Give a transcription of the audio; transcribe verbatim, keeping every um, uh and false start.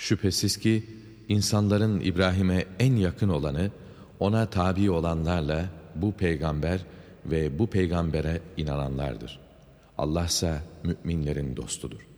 Şüphesiz ki insanların İbrahim'e en yakın olanı, ona tabi olanlarla bu peygamber ve bu peygambere inananlardır. Allah ise müminlerin dostudur.